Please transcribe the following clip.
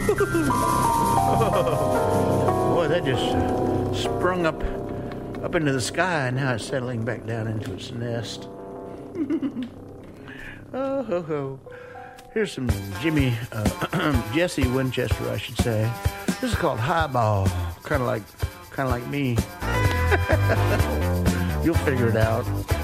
Boy, that just sprung up into the sky, and now it's settling back down into its nest. Oh, ho, ho. Here's some Jesse Winchester, I should say. This is called Highball, kind of like me. You'll figure it out.